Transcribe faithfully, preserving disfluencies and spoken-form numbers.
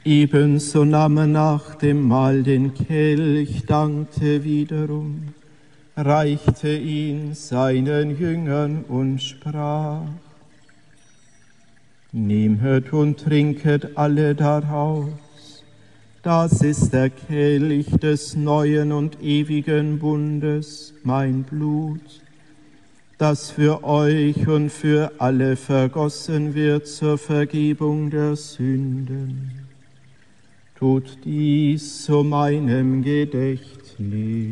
Ebenso nahm er nach dem Mahl den Kelch, dankte wiederum, reichte ihn seinen Jüngern und sprach: Nehmet und trinket alle daraus, das ist der Kelch des neuen und ewigen Bundes, mein Blut, das für euch und für alle vergossen wird zur Vergebung der Sünden. Tut dies zu meinem Gedächtnis.